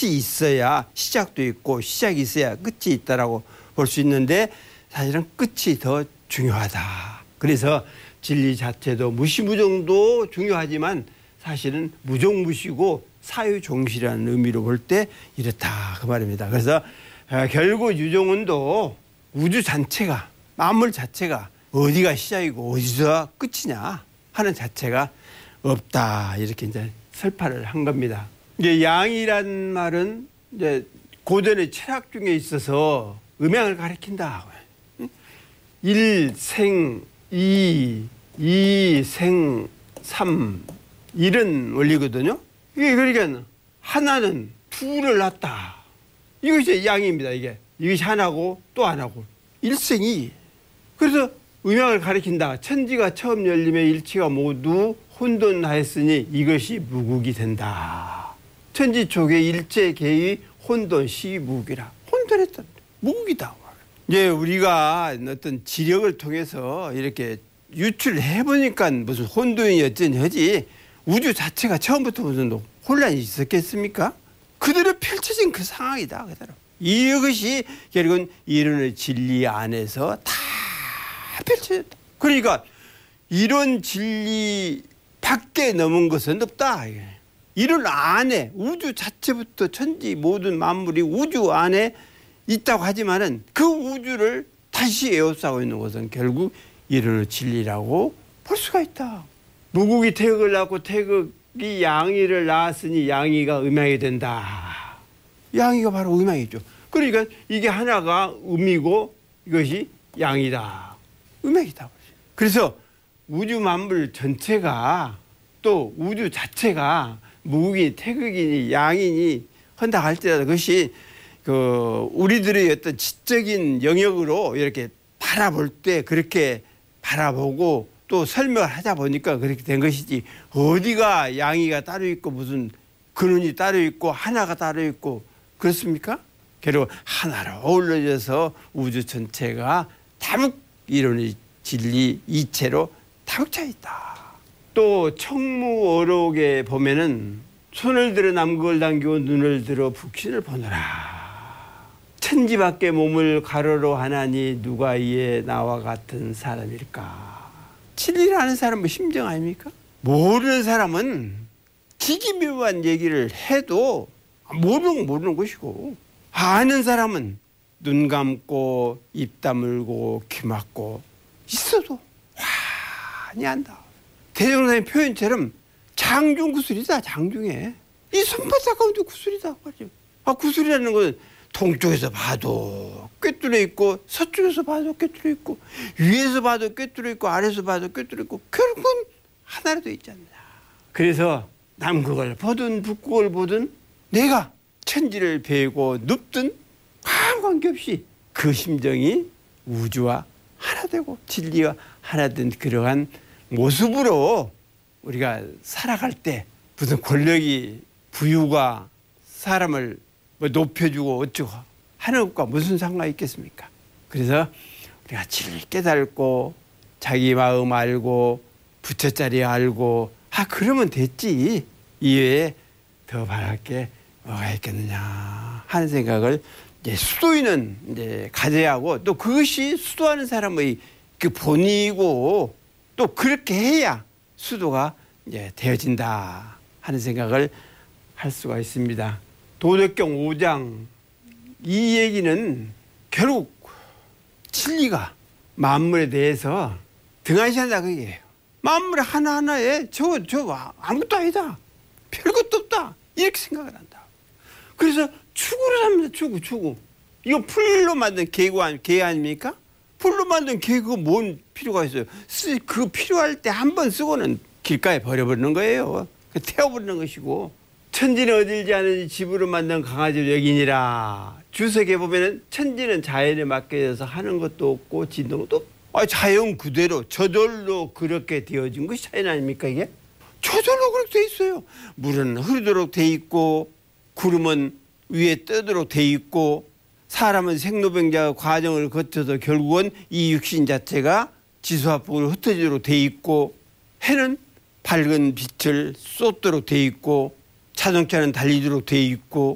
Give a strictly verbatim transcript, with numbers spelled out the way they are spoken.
끝이 있어야 시작도 있고 시작이 있어야 끝이 있다라고 볼 수 있는데 사실은 끝이 더 중요하다. 그래서 진리 자체도 무시무정도 중요하지만 사실은 무종무시고 사유종실이라는 의미로 볼 때 이렇다 그 말입니다. 그래서 결국 유종은도 우주 전체가 만물 자체가 어디가 시작이고 어디서 끝이냐 하는 자체가 없다 이렇게 이제 설파를 한 겁니다. 이제 양이란 말은 이제 고전의 철학 중에 있어서 음양을 가리킨다. 일, 생, 이, 이, 생, 삼 이런 원리거든요. 이게 그러니까 하나는 둘을 낳았다. 이것이 양입니다. 이게 이것이 하나고 또 하나고 일생이. 그래서 음양을 가리킨다. 천지가 처음 열림에 일체가 모두 혼돈하였으니 이것이 무국이 된다. 천지 초계 일체 개의 혼돈 시무국이라. 혼돈했다. 무국이다. 이제 우리가 어떤 지력을 통해서 이렇게 유출해 보니까 무슨 혼돈이 어쩌니 하지 우주 자체가 처음부터 무슨 혼란이 있었겠습니까? 그대로 펼쳐진 그 상황이다. 그대로. 이것이 결국은 이론의 진리 안에서 다 펼쳐졌다. 그러니까 이런 진리 밖에 넘은 것은 없다. 이론 안에 우주 자체부터 천지 모든 만물이 우주 안에 있다고 하지만은 그 우주를 다시 에워싸고 있는 것은 결국 이론의 진리라고 볼 수가 있다. 무국이 태극을 낳고 태극이 양이를 낳았으니 양이가 음양이 된다. 양이가 바로 음양이죠. 그러니까 이게 하나가 음이고 이것이 양이다. 음양이다. 그래서 우주 만물 전체가 또 우주 자체가 무국이 태극이니 양이니 한다 할지라도 그것이 그 우리들의 어떤 지적인 영역으로 이렇게 바라볼 때 그렇게 바라보고 또 설명을 하다 보니까 그렇게 된 것이지 어디가 양이가 따로 있고 무슨 근원이 따로 있고 하나가 따로 있고 그렇습니까? 결국 하나로 어우러져서 우주 전체가 다묵 이론의 진리 이체로 다묵 차 있다. 또 청무어록에 보면은 손을 들어 남극을 당기고 눈을 들어 북신을 보느라. 천지 밖에 몸을 가로로 하나니 누가 이에 나와 같은 사람일까? 진리를 아는 사람은 심정 아닙니까? 모르는 사람은 기기묘한 얘기를 해도 모르는 모르는 것이고 아는 사람은 눈 감고 입 다물고 귀 막고 있어도 환히 안다. 대종사의 표현처럼 장중 구슬이다. 장중에 이 손바닥 가운데 구슬이다. 아 구슬이라는 건 동쪽에서 봐도 꿰뚫어 있고 서쪽에서 봐도 꿰뚫어 있고 위에서 봐도 꿰뚫어 있고 아래에서 봐도 꿰뚫어 있고 결국은 하나로 되어 있지 않나. 그래서 남극을 보든 북극을 보든 내가 천지를 베고 눕든 아무 관계없이 그 심정이 우주와 하나 되고 진리와 하나 된 그러한 모습으로 우리가 살아갈 때 무슨 권력이 부유가 사람을 뭐 높여주고 어쩌고 하는 것과 무슨 상관이 있겠습니까? 그래서 우리가 진리 깨달고 자기 마음 알고 부처자리 알고 아 그러면 됐지 이외에 더 바랄 게 뭐가 있겠느냐 하는 생각을 이제 수도인은 이제 가져야 하고 또 그것이 수도하는 사람의 그 본의이고 또 그렇게 해야 수도가 이제 되어진다 하는 생각을 할 수가 있습니다. 도덕경 오 장 이 얘기는 결국 진리가 만물에 대해서 등한시한다 그게요. 만물 하나하나에 저, 저 아무것도 아니다. 별것도 없다. 이렇게 생각을 한다. 그래서 추구를 합니다. 추구, 추구. 이거 풀로 만든 개구, 개 아닙니까? 풀로 만든 개구가 뭔 필요가 있어요? 쓰, 그 필요할 때 한 번 쓰고는 길가에 버려버리는 거예요. 태워버리는 것이고. 천지는 어딜지 않은 집으로 만든 강아지를 여기니라. 주석에 보면은 천지는 자연에 맡겨져서 하는 것도 없고 짓는 것도 없고. 아, 자연 그대로 저절로 그렇게 되어진 것이 자연 아닙니까 이게? 저절로 그렇게 돼 있어요. 물은 흐르도록 돼 있고 구름은 위에 뜨도록 돼 있고 사람은 생로병자 과정을 거쳐서 결국은 이 육신 자체가 지수화폭으로 흩어지도록 돼 있고 해는 밝은 빛을 쏟도록 돼 있고 자동차는 달리도록 돼 있고